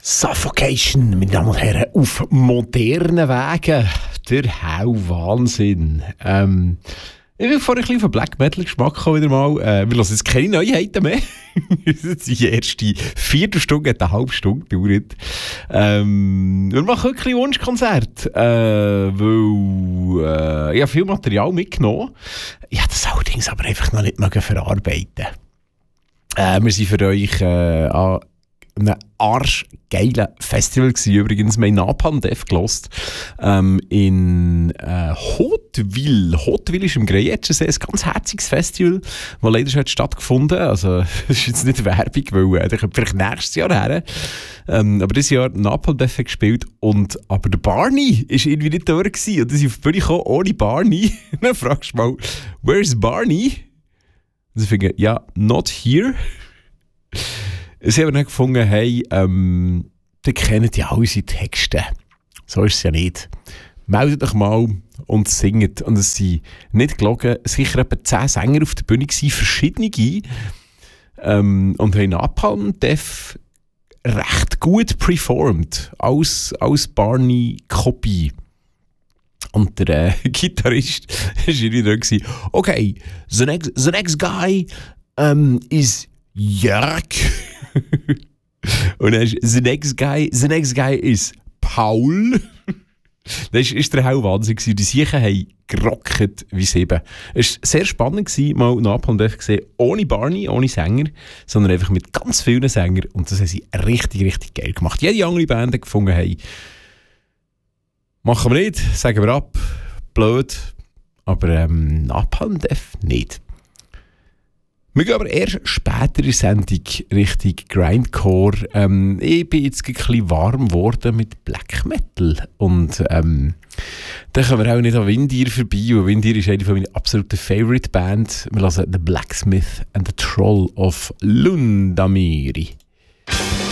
Suffocation, meine Damen und Herren, auf modernen Wegen. Der Wahnsinn. Ich bin vorhin ein bisschen auf Black Metal Geschmack gekommen, wieder mal. Wir hören jetzt keine Neuheiten mehr. Die erste Viertelstunde hat eine halbe Stunde gedauert. Wir machen wirklich ein Wunschkonzert, weil ich habe viel Material mitgenommen. Ich habe das allerdings aber einfach noch nicht verarbeiten. Wir sind für euch an einem arschgeilen Festival gewesen. Übrigens, wir haben Napalm Death gehört. In Hauteville. Hauteville ist im Greyetschensee ein ganz herziges Festival, das leider schon stattgefunden hat. Also, das ist jetzt nicht Werbung, weil der kommt vielleicht nächstes Jahr her. Aber dieses Jahr Napalm Death gespielt. Aber der Barney war irgendwie nicht da gewesen. Und dann sind auf die Bühne gekommen, ohne Barney. Dann fragst du mal, where's Barney? Und sie finden, ja, not here. Sie haben dann gefunden, hey, die kennen ja alle unsere Texte. So ist es ja nicht. Meldet euch mal und singt. Und es sind nicht gelogen, sicher etwa 10 Sänger auf der Bühne gewesen, verschiedene. Und haben Napalm Death recht gut performt. Als Barney-Kopie. Und der Gitarrist war irgendwie da. Okay, the next guy is Jörg. Und dann ist the next guy is Paul. Das war der helle Wahnsinn. Die Siechen haben gerockt wie 7. Es war sehr spannend, mal Napalm Death gesehen, ohne Barney, ohne Sänger, sondern einfach mit ganz vielen Sängern. Und das haben sie richtig, richtig geil gemacht. Jede andere Band gefunden, hey, machen wir nicht, sagen wir ab, blöd. Aber Napalm Death nicht. Wir gehen aber erst später in der Sendung Richtung Grindcore. Ich bin jetzt ein bisschen warm geworden mit Black Metal. Und dann kommen wir auch nicht an Windir vorbei. Und Windir ist eine meiner absoluten Favorite Bands. Wir hören The Blacksmith and the Troll of Lundamiri.